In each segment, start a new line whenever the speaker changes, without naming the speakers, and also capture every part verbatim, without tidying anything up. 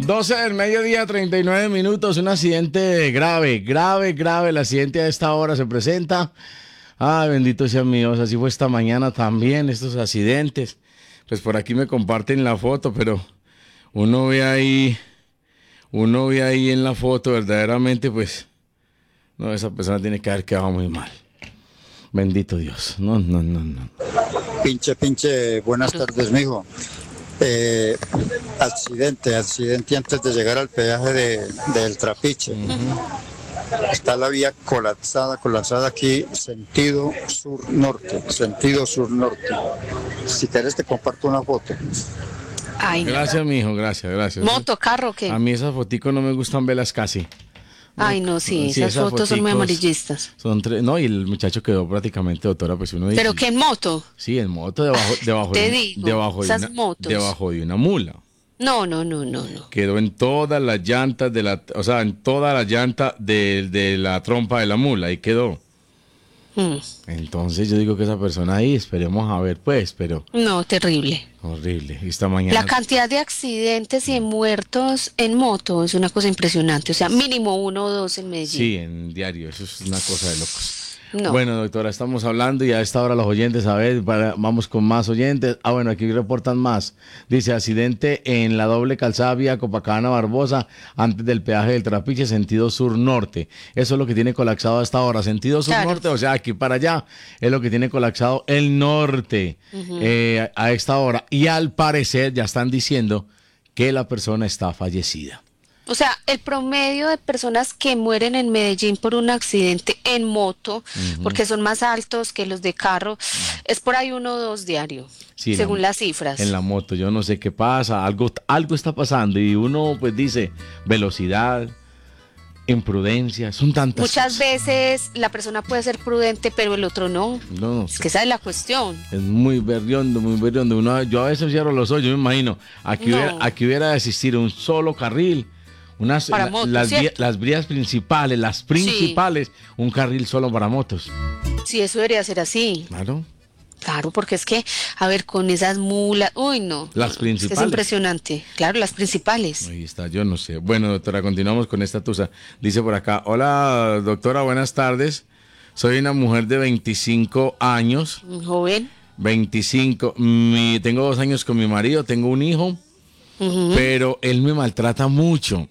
doce del mediodía, treinta y nueve minutos. Un accidente grave, grave, grave. El accidente a esta hora se presenta. Ay, bendito sea mi Dios. Así fue esta mañana también, estos accidentes. Pues por aquí me comparten la foto, pero uno ve ahí, uno ve ahí en la foto, verdaderamente, pues, no, esa persona tiene que haber quedado muy mal. Bendito Dios. No, no, no, no.
Pinche, pinche, buenas tardes, mijo. Eh, accidente, accidente antes de llegar al peaje de, del Trapiche. Uh-huh. Está la vía colapsada, colapsada aquí, sentido sur-norte, sentido sur-norte. Si quieres te comparto una foto.
Ay, gracias, mijo, gracias, gracias.
¿Moto, carro, qué?
A mí esas foticos no me gustan verlas casi.
Ay, no, sí, sí esas, esas fotos son muy amarillistas.
Son tres, no, y el muchacho quedó prácticamente, doctora, pues uno dice.
¿Pero qué en moto?
Sí, en moto, debajo, debajo,
Te
de,
digo,
debajo, de
esas
una,
motos.
debajo de una mula.
No, no, no, no, no.
Quedó en todas las llantas de la, o sea, en toda la llanta de, de la trompa de la mula, ahí quedó. Hmm. Entonces yo digo que esa persona ahí, esperemos a ver, pues, pero...
No, terrible.
Horrible. Esta mañana...
La cantidad de accidentes y de muertos en moto es una cosa impresionante. O sea, mínimo uno o dos en Medellín.
Sí, en diario. Eso es una cosa de locos.
No.
Bueno, doctora, estamos hablando y a esta hora los oyentes, a ver, para, vamos con más oyentes. Ah, bueno, aquí reportan más. Dice, accidente en la doble calzada vía Copacabana Barbosa, antes del peaje del Trapiche, sentido sur-norte. Eso es lo que tiene colapsado a esta hora. Sentido sur-norte, claro. O sea, aquí para allá, es lo que tiene colapsado el norte uh-huh. eh, a esta hora. Y al parecer ya están diciendo que la persona está fallecida.
O sea, el promedio de personas que mueren en Medellín por un accidente en moto, uh-huh. porque son más altos que los de carro, uh-huh. es por ahí uno o dos diario, sí, según la, las cifras.
En la moto, yo no sé qué pasa, algo, algo está pasando y uno pues dice velocidad, imprudencia, son tantas
Muchas
cosas.
veces la persona puede ser prudente, pero el otro no.
No,
es que esa es la cuestión.
Es muy berriondo, muy berriondo. Uno, yo a veces cierro los ojos, yo me imagino, aquí, no. hubiera, aquí hubiera de existir un solo carril. Unas,
para
la,
motos,
las,
vías,
las vías principales, las principales, sí. Un carril solo para motos.
Sí, eso debería ser así.
Claro.
Claro, porque es que, a ver, con esas mulas, uy, no.
Las principales. Es, que
es impresionante. Claro, las principales.
Ahí está, yo no sé. Bueno, doctora, continuamos con esta tusa. Dice por acá, hola, doctora, buenas tardes. Soy una mujer de veinticinco años.
Joven.
veinticinco. Mi, tengo dos años con mi marido, tengo un hijo, uh-huh. pero él me maltrata mucho.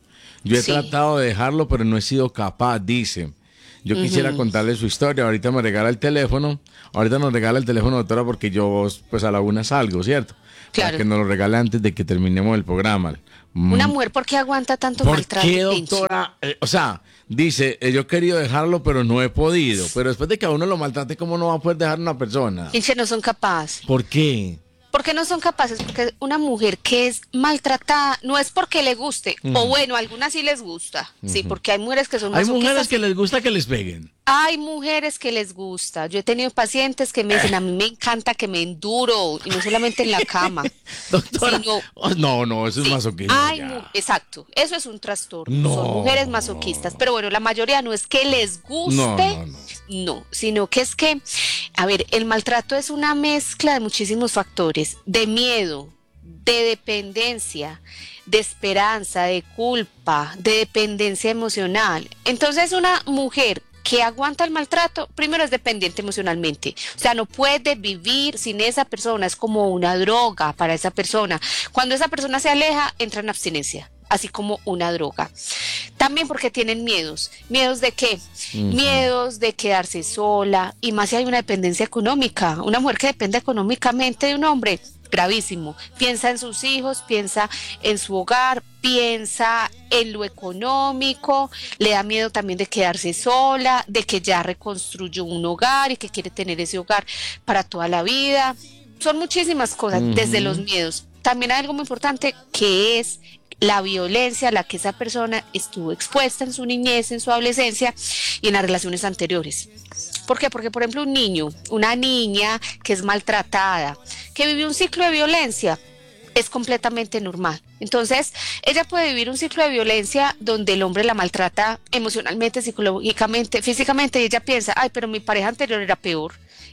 Yo he sí. tratado de dejarlo, pero no he sido capaz, dice. Yo uh-huh. quisiera contarle su historia. Ahorita me regala el teléfono. Ahorita nos regala el teléfono, doctora, porque yo pues a la una salgo, ¿cierto?
Claro.
Para que nos lo regale antes de que terminemos el programa.
Una mujer, ¿por qué aguanta tanto
¿Por
maltrato?
¿Por qué, doctora? Eh, o sea, dice, eh, yo he querido dejarlo, pero no he podido. Pero después de que a uno lo maltrate, ¿cómo no va a poder dejar a una persona?
Pinche, no son capaces.
¿Por qué?
¿Por qué no son capaces? Porque una mujer que es maltratada no es porque le guste, uh-huh. o bueno, a algunas sí les gusta, uh-huh. sí, porque hay mujeres que son
Hay mujeres que les gusta que les peguen.
Hay mujeres que les gusta. Yo he tenido pacientes que me dicen, a mí me encanta que me enduro, y no solamente en la cama.
Doctora,
sino,
oh, no, no, eso
sí,
es masoquismo.
Ay, mu- exacto, eso es un trastorno.
No.
Son mujeres masoquistas, pero bueno, la mayoría no es que les guste,
no, no, no.
no, sino que es que, a ver, el maltrato es una mezcla de muchísimos factores, de miedo, de dependencia, de esperanza, de culpa, de dependencia emocional. Entonces, una mujer que aguanta el maltrato, primero es dependiente emocionalmente, o sea, no puede vivir sin esa persona, es como una droga para esa persona. Cuando esa persona se aleja, entra en abstinencia, así como una droga. También porque tienen miedos. ¿Miedos de qué? Uh-huh. Miedos de quedarse sola, y más si hay una dependencia económica. Una mujer que depende económicamente de un hombre, gravísimo. Piensa en sus hijos, piensa en su hogar, piensa en lo económico, le da miedo también de quedarse sola, de que ya reconstruyó un hogar y que quiere tener ese hogar para toda la vida. Son muchísimas cosas, uh-huh. desde los miedos. También hay algo muy importante que es la violencia a la que esa persona estuvo expuesta en su niñez, en su adolescencia y en las relaciones anteriores. ¿Por qué? Porque, por ejemplo, un niño, una niña que es maltratada, que vivió un ciclo de violencia, es completamente normal. Entonces, ella puede vivir un ciclo de violencia donde el hombre la maltrata emocionalmente, psicológicamente, físicamente, y ella piensa, ay, pero mi pareja anterior era peor.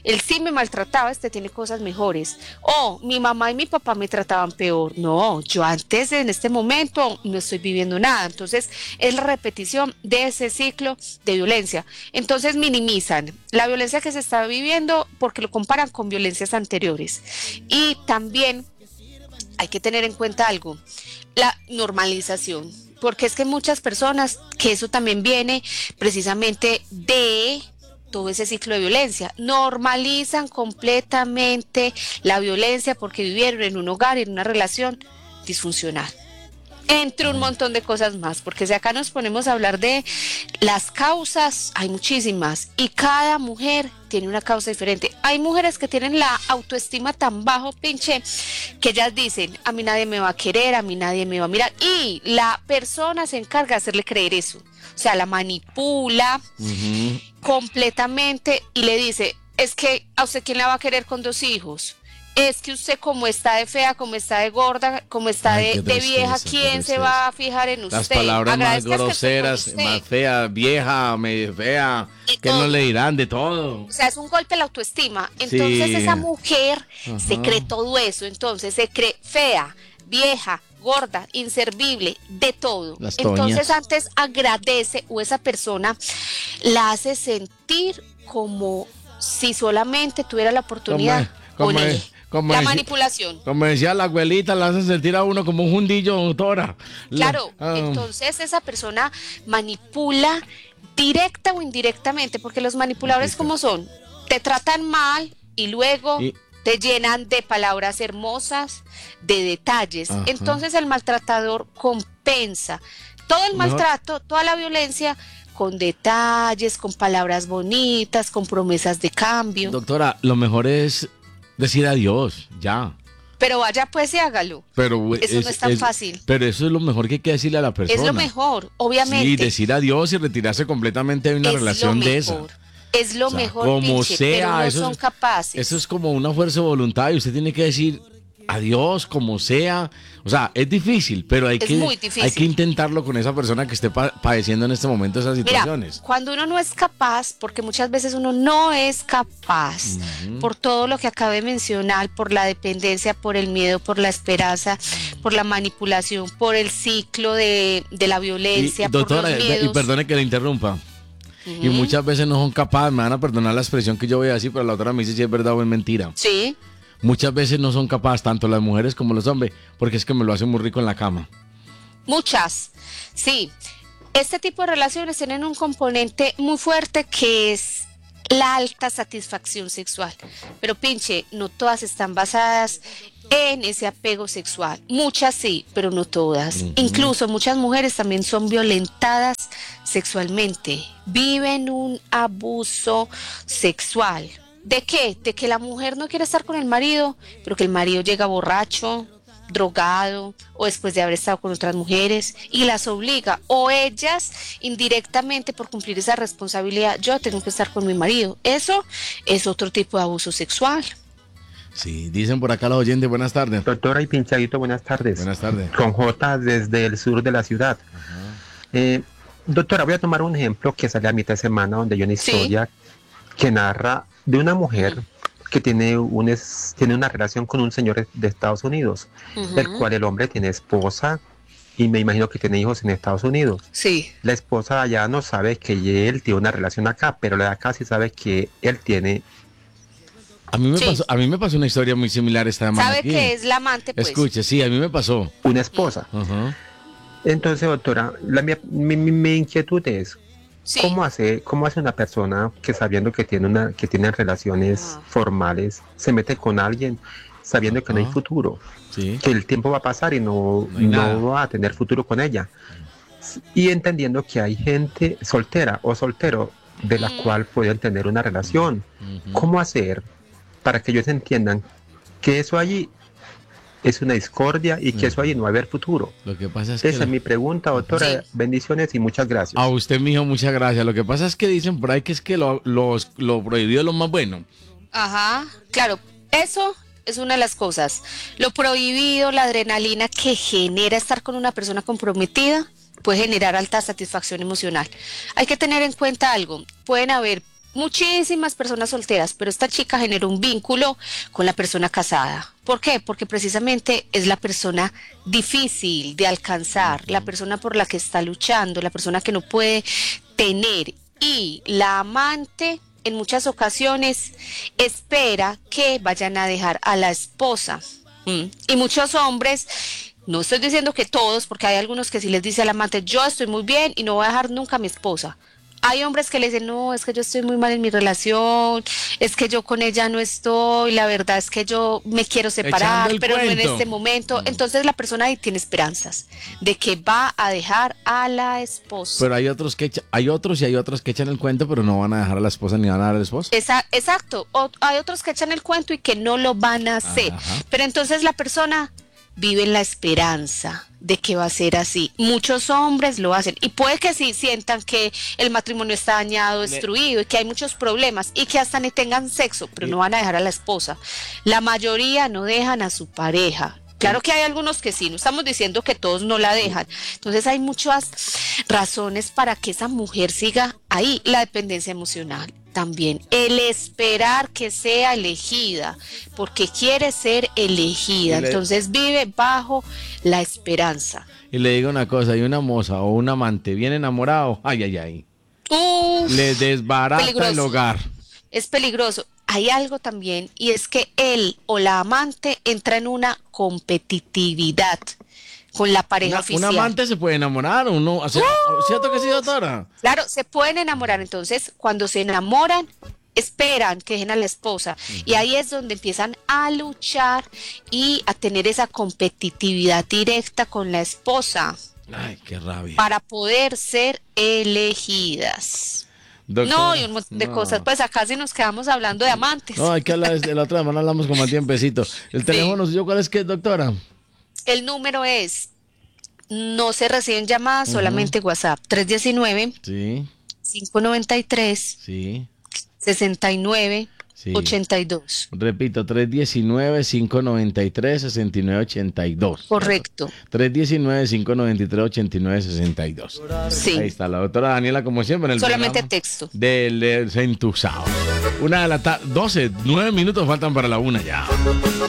él sí me maltrataba, este tiene cosas mejores. O mi mamá y mi papá me trataban peor. No, yo antes, en este momento, no estoy viviendo nada. Entonces, es la repetición de ese ciclo de violencia. Entonces, minimizan la violencia que se está viviendo porque lo comparan con violencias anteriores. Y también hay que tener en cuenta algo, la normalización, porque es que muchas personas, que eso también viene precisamente de todo ese ciclo de violencia, normalizan completamente la violencia porque vivieron en un hogar, en una relación disfuncional. Entre un montón de cosas más, porque si acá nos ponemos a hablar de las causas, hay muchísimas y cada mujer tiene una causa diferente. Hay mujeres que tienen la autoestima tan bajo, pinche, que ellas dicen, a mí nadie me va a querer, a mí nadie me va a mirar, y la persona se encarga de hacerle creer eso, o sea, la manipula uh-huh. completamente y le dice, es que a usted quién la va a querer con dos hijos. Es que usted como está de fea, como está de gorda, como está Ay, de, de vieja, ¿quién se va a fijar en usted?
Las palabras más groseras, más fea, vieja, medio fea, ¿qué no le dirán de todo?
O sea, es un golpe a la autoestima. Entonces sí. esa mujer Ajá. se cree todo eso, entonces se cree fea, vieja, gorda, inservible, de todo.
Las
entonces antes agradece o esa persona la hace sentir como si solamente tuviera la oportunidad con él.
Como
la
decía,
manipulación.
Como decía la abuelita, la hacen sentir a uno como un jundillo, doctora.
Claro,
la, um,
entonces esa persona manipula directa o indirectamente, porque los manipuladores como son, te tratan mal y luego y, te llenan de palabras hermosas, de detalles. Ajá. Entonces el maltratador compensa todo el maltrato, no. toda la violencia, con detalles, con palabras bonitas, con promesas de cambio.
Doctora, lo mejor es decir adiós, ya.
Pero vaya pues y hágalo.
Pero
eso
es,
no es tan
es,
fácil.
Pero eso es lo mejor que hay que decirle a la persona.
Es lo mejor, obviamente.
Sí, decir adiós y retirarse completamente de una
es
relación de esa.
Es lo o sea, mejor,
como
pinche,
sea,
pero no
eso
son
es,
capaces.
Eso es como una fuerza de voluntad y usted tiene que decir adiós, como sea. O sea, es difícil, pero hay,
es
que,
muy difícil.
hay que intentarlo con esa persona que esté pa padeciendo en este momento esas situaciones.
Mira, cuando uno no es capaz, porque muchas veces uno no es capaz, uh-huh. por todo lo que acabé de mencionar, por la dependencia, por el miedo, por la esperanza, por la manipulación, por el ciclo de, de la violencia,
y, doctora,
por los miedos.
Y perdone que le interrumpa. Uh-huh. Y muchas veces no son capaces, me van a perdonar la expresión que yo voy a decir, pero la otra me dice si es verdad o es mentira.
Sí.
Muchas veces no son capaces, tanto las mujeres como los hombres, porque es que me lo hacen muy rico en la cama.
Muchas, sí. Este tipo de relaciones tienen un componente muy fuerte que es la alta satisfacción sexual. Pero pinche, no todas están basadas en ese apego sexual. Muchas sí, pero no todas. Uh-huh. Incluso muchas mujeres también son violentadas sexualmente. Viven un abuso sexual. ¿De qué? De que la mujer no quiere estar con el marido, pero que el marido llega borracho, drogado, o después de haber estado con otras mujeres, y las obliga, o ellas indirectamente por cumplir esa responsabilidad, yo tengo que estar con mi marido. Eso es otro tipo de abuso sexual.
Sí, dicen por acá los oyentes, buenas tardes.
Doctora y Pinchadito, buenas tardes.
Buenas tardes.
Con J desde el sur de la ciudad. Eh, doctora, voy a tomar un ejemplo que sale a mitad de semana, donde hay una historia ¿Sí? que narra de una mujer que tiene, un es, tiene una relación con un señor de Estados Unidos, uh-huh. del cual el hombre tiene esposa y me imagino que tiene hijos en Estados Unidos.
Sí.
La esposa allá no sabe que él tiene una relación acá, pero la de acá sí sabe que él tiene.
A mí me,
sí.
pasó, a mí me pasó una historia muy similar esta semana.
¿Sabe
aquí.
que es la amante? Pues?
Escuche, sí, a mí me pasó.
Una esposa.
Uh-huh.
Entonces, doctora, la, mi, mi, mi inquietud es,
Sí.
¿Cómo hace, cómo hace una persona que sabiendo que tiene una, que tiene relaciones ah. formales, se mete con alguien sabiendo que ah. no hay futuro,
sí.
que el tiempo va a pasar y no,
no,
no va a tener futuro con ella? Y entendiendo que hay gente soltera o soltero de la mm. cual pueden tener una relación. Mm-hmm. ¿Cómo hacer para que ellos entiendan que eso allí es una discordia y que mm. eso ahí no va a haber futuro?
Lo que pasa es
Esa
que
es
la...
mi pregunta, doctora. Sí. Bendiciones y muchas gracias.
A usted, mijo, muchas gracias. Lo que pasa es que dicen por ahí que es que lo, lo, lo prohibido es lo más bueno.
Ajá, claro. Eso es una de las cosas. Lo prohibido, la adrenalina que genera estar con una persona comprometida, puede generar alta satisfacción emocional. Hay que tener en cuenta algo. Pueden haber muchísimas personas solteras, pero esta chica generó un vínculo con la persona casada. ¿Por qué? Porque precisamente es la persona difícil de alcanzar, la persona por la que está luchando, la persona que no puede tener. Y la amante en muchas ocasiones espera que vayan a dejar a la esposa. ¿Mm? Y muchos hombres, no estoy diciendo que todos, porque hay algunos que sí les dice al amante, yo estoy muy bien y no voy a dejar nunca a mi esposa. Hay hombres que le dicen, no, es que yo estoy muy mal en mi relación, es que yo con ella no estoy, la verdad es que yo me quiero separar, pero cuento. No en este momento. Mm. Entonces la persona ahí tiene esperanzas de que va a dejar a la esposa.
Pero hay otros que echa, hay otros y hay otros que echan el cuento, pero no van a dejar a la esposa ni van a dejar al esposo.
Esa, exacto, o, hay otros que echan el cuento y que no lo van a hacer. Ajá. Pero entonces la persona vive en la esperanza de que va a ser así. Muchos hombres lo hacen y puede que sí sientan que el matrimonio está dañado, destruido y que hay muchos problemas y que hasta ni tengan sexo, pero no van a dejar a la esposa. La mayoría no dejan a su pareja. Claro que hay algunos que sí, no estamos diciendo que todos no la dejan. Entonces hay muchas razones para que esa mujer siga ahí. La dependencia emocional también, el esperar que sea elegida, porque quiere ser elegida, le, entonces vive bajo la esperanza.
Y le digo una cosa, hay una moza o un amante bien enamorado, ay, ay, ay, Uf, le desbarata peligroso. El hogar.
Es peligroso. Hay algo también, y es que él o la amante entra en una competitividad con la pareja
una,
oficial.
Un amante se puede enamorar, uno, o sea, ¡Uh! ¿Cierto que sí, doctora?
Claro, se pueden enamorar, entonces cuando se enamoran, esperan que dejen a la esposa, uh-huh. Y ahí es donde empiezan a luchar y a tener esa competitividad directa con la esposa.
Ay, qué rabia.
Para poder ser elegidas. Doctora, no, y un montón de no. cosas, pues acá sí nos quedamos hablando de amantes.
No, hay que hablar, de la otra semana hablamos con más tiempecito. El teléfono, sí. ¿Cuál es que es, doctora?
El número es, no se reciben llamadas, uh-huh. Solamente WhatsApp, tres uno nueve,
sí.
cinco nueve tres,
sí.
sesenta y nueve, sí. ochenta y dos.
Repito, tres uno nueve, cinco nueve tres, sesenta y nueve ochenta y dos.
Correcto.
tres uno nueve, cinco nueve tres, ochenta y nueve sesenta y dos.
Sí.
Ahí está la doctora Daniela, como siempre, en el
solamente texto.
Del de Centusao. Una de la tarde, doce, nueve minutos faltan para la una ya.